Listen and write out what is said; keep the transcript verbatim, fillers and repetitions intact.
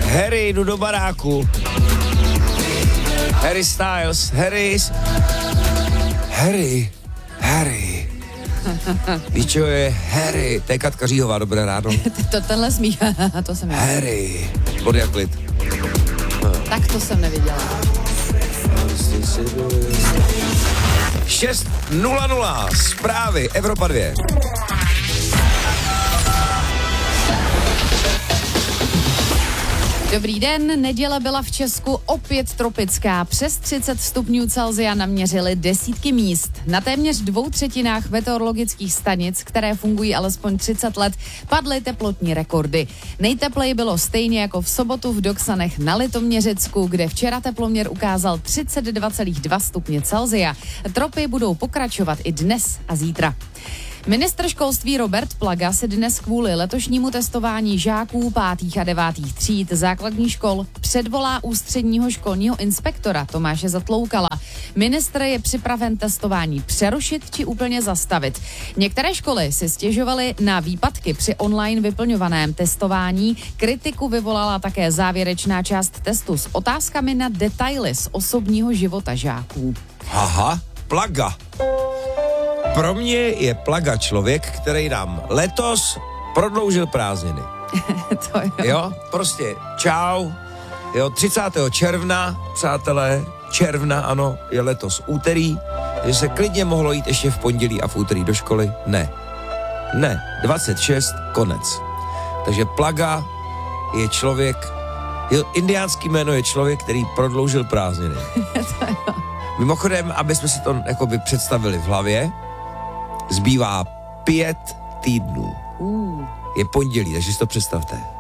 Harry, jdu do baráku. Harry Styles, Harry... Harry, Harry. Víš, čo je Harry? To je Katka Říhová, dobré ráno. to, tenhle smích, to jsem neviděla. Harry, podjak klid. Tak to jsem neviděla. šest nula nula, zprávy Evropa dva. Dobrý den, neděle byla v Česku opět tropická. Přes třicet stupňů Celsia naměřili desítky míst. Na téměř dvou třetinách meteorologických stanic, které fungují alespoň třicet let, padly teplotní rekordy. Nejtepleji bylo stejně jako v sobotu v Doksanech na Litoměřicku, kde včera teploměr ukázal třicet dva celá dva stupně Celsia. Tropy budou pokračovat i dnes a zítra. Ministr školství Robert Plaga se dnes kvůli letošnímu testování žáků pátých a devátých tříd základních škol předvolá ústředního školního inspektora Tomáše Zatloukala. Ministr je připraven testování přerušit či úplně zastavit. Některé školy si stěžovaly na výpadky při online vyplňovaném testování. Kritiku vyvolala také závěrečná část testu s otázkami na detaily z osobního života žáků. Aha, Plaga. Pro mě je Plaga člověk, který nám letos prodloužil prázdniny. To jo. Jo, prostě čau. Jo, třicátého června, přátelé, června, ano, je letos úterý, že se klidně mohlo jít ještě v pondělí a v úterý do školy. Ne. Ne, dvacet šest, konec. Takže Plaga je člověk, jeho indiánský jméno je člověk, který prodloužil prázdniny. To jo. Mimochodem, aby jsme si to jakoby představili v hlavě, zbývá pět týdnů. Uh. Je pondělí, takže si to představte.